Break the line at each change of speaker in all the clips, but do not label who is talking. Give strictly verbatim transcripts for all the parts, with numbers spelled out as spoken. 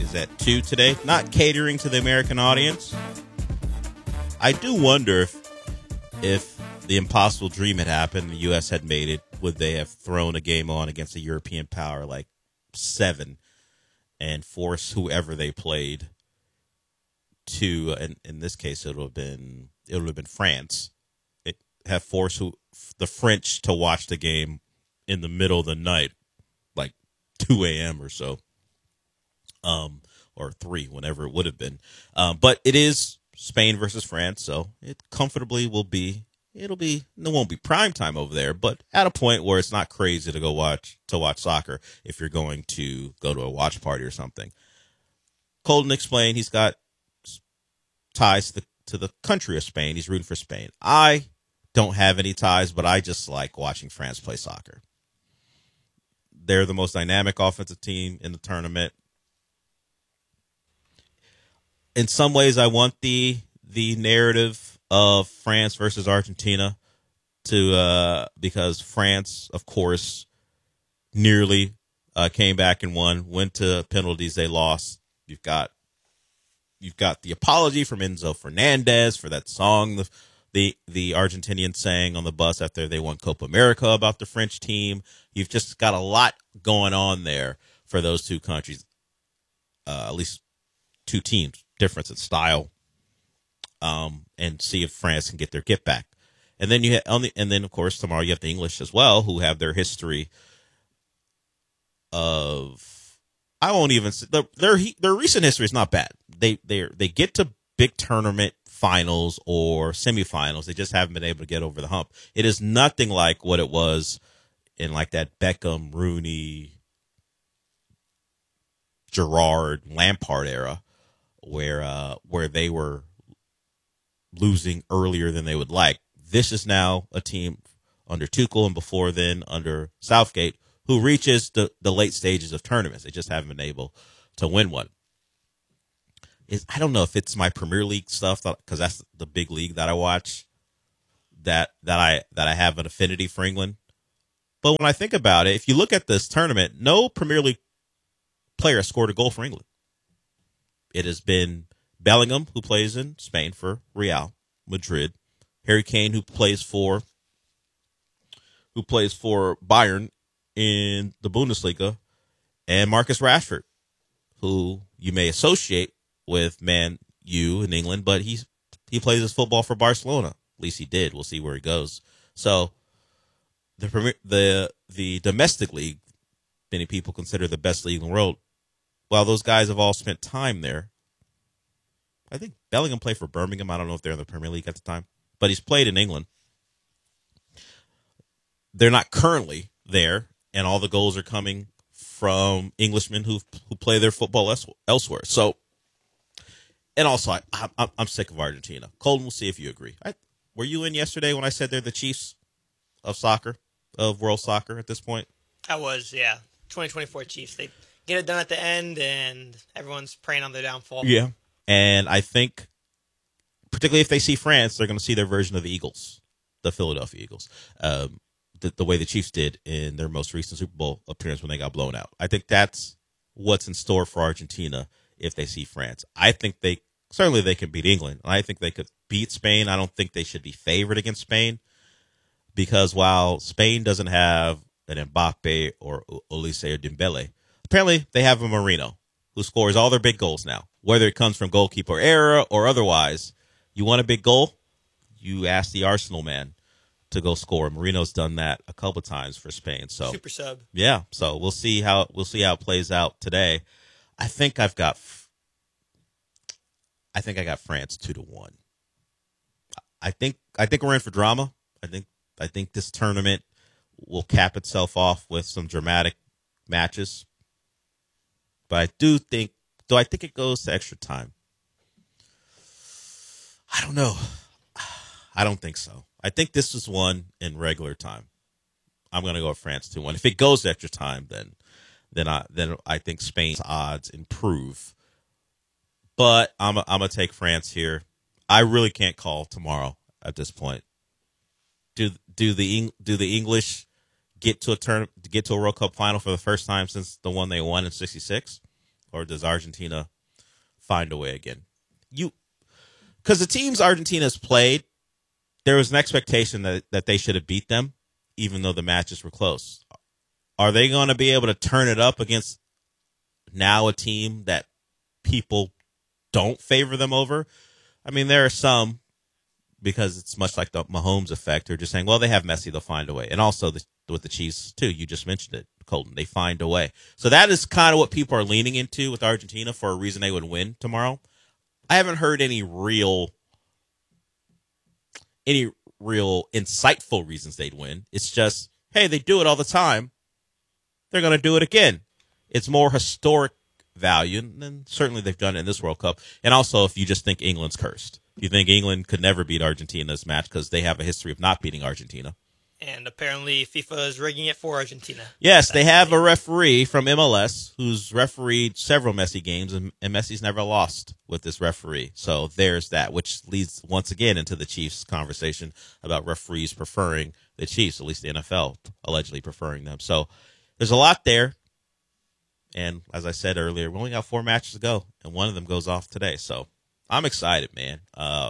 is at two today. Not catering to the American audience. I do wonder if if the impossible dream had happened, the U S had made it, would they have thrown a game on against a European power like seven and force whoever they played to, and in this case, it would have been it would have been France. It have forced who, the French to watch the game in the middle of the night, like two a.m. or so, um, or three, whenever it would have been. Um, but it is Spain versus France, so it comfortably will be. It'll be. It won't be prime time over there, but at a point where it's not crazy to go watch to watch soccer if you're going to go to a watch party or something. Colton explained he's got ties to the, to the country of Spain. He's rooting for Spain. I don't have any ties, but I just like watching France play soccer. They're the most dynamic offensive team in the tournament. In some ways, I want the the narrative of France versus Argentina to uh, because France, of course, nearly uh, came back and won. Went to penalties, they lost. You've got you've got the apology from Enzo Fernandez for that song the the the Argentinians sang on the bus after they won Copa America about the French team. You've just got a lot going on there for those two countries, uh, at least two teams, difference in style, um, and see if France can get their get back. And then you have only, and then of course tomorrow you have the English as well, who have their history of, I won't even say, their their, their recent history is not bad. They they they get to big tournament finals or semifinals. They just haven't been able to get over the hump. It is nothing like what it was in like that Beckham, Rooney, Gerrard, Lampard era, where uh, where they were losing earlier than they would like. This is now a team under Tuchel and before then under Southgate who reaches the, the late stages of tournaments. They just haven't been able to win one. Is I don't know if it's my Premier League stuff, because that's the big league that I watch, that that I that I have an affinity for England. But when I think about it, if you look at this tournament, no Premier League player scored a goal for England. It has been Bellingham, who plays in Spain for Real Madrid, Harry Kane, who plays for who plays for Bayern in the Bundesliga, and Marcus Rashford, who you may associate with Man U in England, but he's he plays his football for Barcelona. At least he did. We'll see where he goes. So the premier, the the domestic league, many people consider the best league in the world. While those guys have all spent time there, I think Bellingham played for Birmingham. I don't know if they're in the Premier League at the time, but he's played in England. They're not currently there, and all the goals are coming from Englishmen who who play their football else, elsewhere. So, and also, I, I'm, I'm sick of Argentina. Colton, we'll see if you agree. I, were you in yesterday when I said they're the Chiefs of soccer, of world soccer at this point?
I was, yeah. twenty twenty-four Chiefs. They get it done at the end, and everyone's praying on their downfall.
Yeah. And I think, particularly if they see France, they're going to see their version of the Eagles, the Philadelphia Eagles, um, the, the way the Chiefs did in their most recent Super Bowl appearance when they got blown out. I think that's what's in store for Argentina if they see France. I think they, certainly they can beat England. I think they could beat Spain. I don't think they should be favored against Spain, because while Spain doesn't have an Mbappe or Olise or Dembele, apparently they have a Marino who scores all their big goals now. Whether it comes from goalkeeper error or otherwise, you want a big goal, you ask the Arsenal man to go score. Marino's done that a couple times for Spain. So
super sub.
Yeah, so we'll see how we'll see how it plays out today. I think I've got I think I got France two to one. I think I think we're in for drama. I think I think this tournament will cap itself off with some dramatic matches. But I do think Do I think it goes to extra time? I don't know. I don't think so. I think this is one in regular time. I'm going to go with France two one. If it goes to extra time, then then I then I think Spain's odds improve. But I'm a, I'm going to take France here. I really can't call tomorrow at this point. Do do the do the English get to a turn get to a World Cup final for the first time since the one they won in sixty-six? or does Argentina find a way again? You, because the teams Argentina's played, there was an expectation that, that they should have beat them, even though the matches were close. Are they going to be able to turn it up against now a team that people don't favor them over? I mean, there are some, because it's much like the Mahomes effect, who are just saying, well, they have Messi, they'll find a way. And also the, with the Chiefs, too, you just mentioned it, Colton, they find a way. So that is kind of what people are leaning into with Argentina for a reason they would win tomorrow. I haven't heard any real, any real insightful reasons they'd win. It's just, hey, they do it all the time. They're going to do it again. It's more historic value, and certainly they've done it in this World Cup. And also, if you just think England's cursed, you think England could never beat Argentina in this match because they have a history of not beating Argentina.
And apparently FIFA is rigging it for Argentina.
Yes, That's they have a referee from M L S who's refereed several Messi games, and, and Messi's never lost with this referee. So there's that, which leads once again into the Chiefs conversation about referees preferring the Chiefs, at least the N F L allegedly preferring them. So there's a lot there. And as I said earlier, we only got four matches to go, and one of them goes off today. So I'm excited, man. Uh,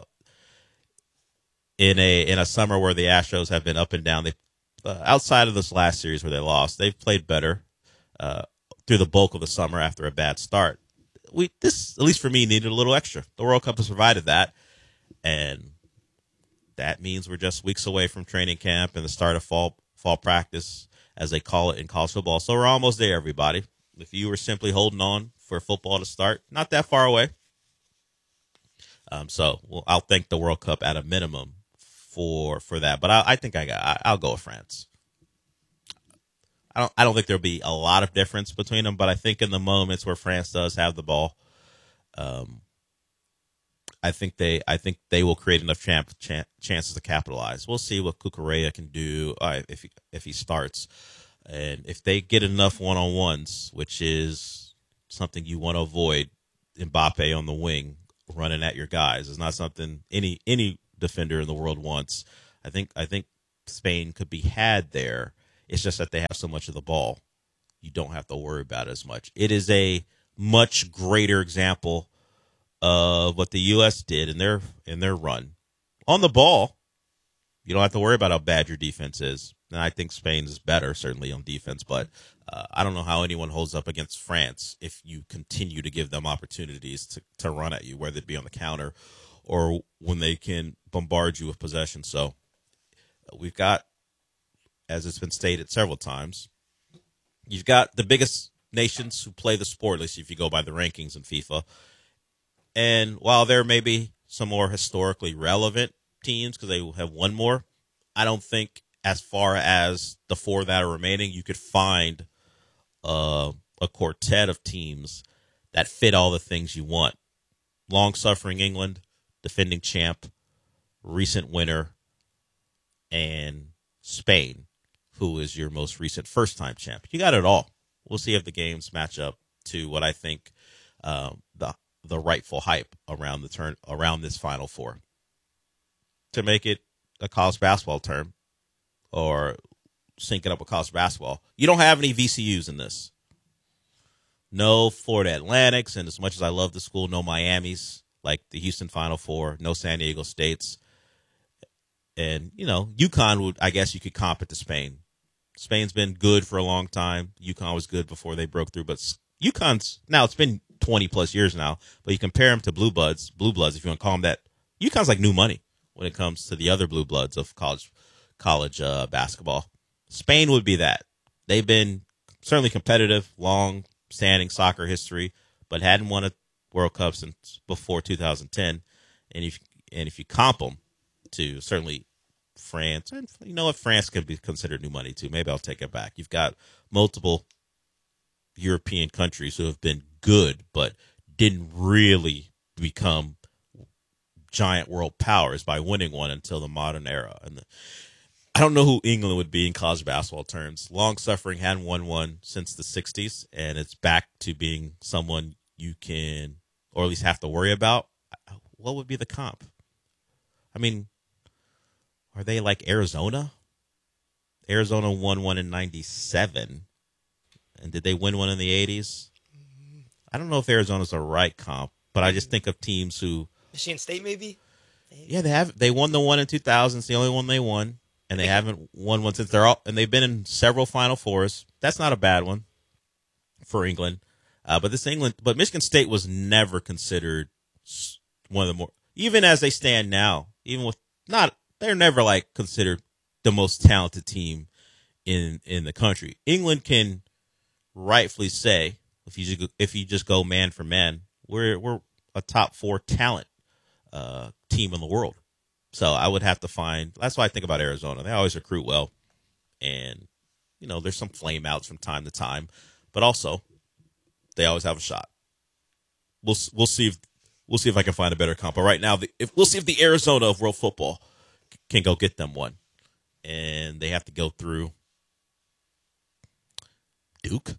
in a in a summer where the Astros have been up and down, they uh, outside of this last series where they lost, they've played better uh, through the bulk of the summer after a bad start. We this at least for me needed a little extra. The World Cup has provided that, and that means we're just weeks away from training camp and the start of fall fall practice, as they call it in college football. So we're almost there, everybody. If you were simply holding on for football to start, not that far away. Um, so well, I'll thank the World Cup at a minimum for for that. But I, I think I got. I, I'll go with France. I don't. I don't think there'll be a lot of difference between them. But I think in the moments where France does have the ball, um, I think they. I think they will create enough champ, chan- chances to capitalize. We'll see what Cucurella can do uh, if he, if he starts. And if they get enough one-on-ones, which is something you want to avoid, Mbappe on the wing running at your guys is not something any any defender in the world wants. I think I think Spain could be had there. It's just that they have so much of the ball, you don't have to worry about it as much. It is a much greater example of what the U S did in their in their run on the ball. You don't have to worry about how bad your defense is. And I think Spain is better, certainly, on defense. But uh, I don't know how anyone holds up against France if you continue to give them opportunities to, to run at you, whether it be on the counter or when they can bombard you with possession. So we've got, as it's been stated several times, you've got the biggest nations who play the sport, at least if you go by the rankings in FIFA. And while there may be some more historically relevant teams because they have won more, I don't think as far as the four that are remaining, you could find uh, a quartet of teams that fit all the things you want. Long-suffering England, defending champ, recent winner, and Spain, who is your most recent first-time champ. You got it all. We'll see if the games match up to what I think um, the the rightful hype around the turn around this Final Four. To make it a college basketball term, or sync it up with college basketball, you don't have any V C Us in this. No Florida Atlantics, and as much as I love the school, no Miamis, like the Houston Final Four, no San Diego States. And, you know, UConn would, I guess you could comp it to Spain. Spain's been good for a long time. UConn was good before they broke through, but UConn's, now it's been twenty plus years now, but you compare them to Blue Bloods, Blue Bloods, if you want to call them that, UConn's like new money when it comes to the other Blue Bloods of college college uh, basketball. Spain would be that. They've been certainly competitive, long-standing soccer history, but hadn't won a World Cup since before two thousand ten. And if and if you comp them to certainly France, and you know what, France could be considered new money too. Maybe I'll take it back. You've got multiple European countries who have been good, but didn't really become giant world powers by winning one until the modern era. And the, I don't know who England would be in college basketball terms. Long-suffering, hadn't won one since the sixties, and it's back to being someone you can, or at least have to worry about. What would be the comp? I mean, are they like Arizona? Arizona won one in ninety-seven. And did they win one in the eighties? I don't know if Arizona's the right comp, but I just think of teams who
Michigan State maybe.
Yeah, they have. They won the one in two thousand. It's the only one they won, and they haven't won one since they're all. And they've been in several Final Fours. That's not a bad one for England. Uh, but this England, but Michigan State was never considered one of the more. Even as they stand now, even with not, they're never like considered the most talented team in in the country. England can rightfully say, if you just, if you just go man for man, we're we're a top four talent uh, team in the world. So I would have to find. That's why I think about Arizona. They always recruit well, and you know there's some flame outs from time to time, but also they always have a shot. We'll we'll see if we'll see if I can find a better comp. But right now, the, if we'll see if the Arizona of world football can go get them one, and they have to go through Duke.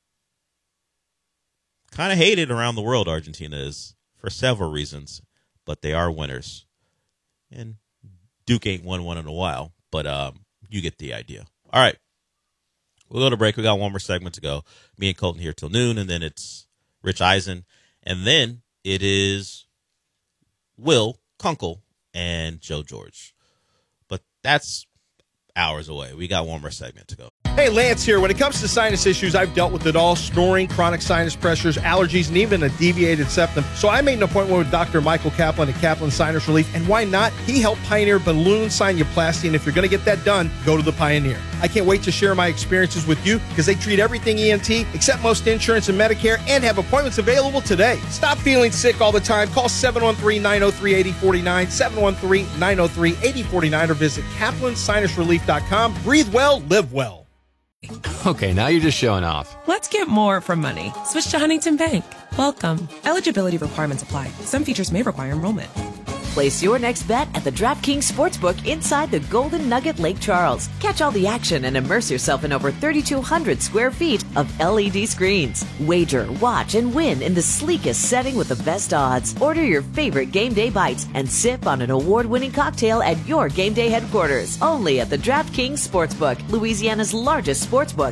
Kind of hated around the world, Argentina is, for several reasons, but they are winners. And Duke ain't won one in a while, but um, you get the idea. All right. We'll go to break. We got one more segment to go. Me and Colton here till noon, and then it's Rich Eisen. And then it is Will Kunkel and Joe George. But that's hours away. We got one more segment to go.
Hey, Lance here. When it comes to sinus issues, I've dealt with it all. Snoring, chronic sinus pressures, allergies, and even a deviated septum. So I made an appointment with Doctor Michael Kaplan at Kaplan Sinus Relief. And why not? He helped pioneer balloon sinuplasty. And if you're going to get that done, go to the Pioneer. I can't wait to share my experiences with you because they treat everything E N T, accept most insurance and Medicare, and have appointments available today. Stop feeling sick all the time. Call seven one three, nine oh three, eight oh four nine, seven one three, nine oh three, eight oh four nine, or visit kaplan sinus relief dot com. Breathe well, live well.
Okay, now you're just showing off.
Let's get more from money. Switch to Huntington Bank. Welcome. Eligibility requirements apply. Some features may require enrollment.
Place your next bet at the DraftKings Sportsbook inside the Golden Nugget Lake Charles. Catch all the action and immerse yourself in over thirty-two hundred square feet of L E D screens. Wager, watch, and win in the sleekest setting with the best odds. Order your favorite game day bites and sip on an award-winning cocktail at your game day headquarters. Only at the DraftKings Sportsbook, Louisiana's largest sportsbook.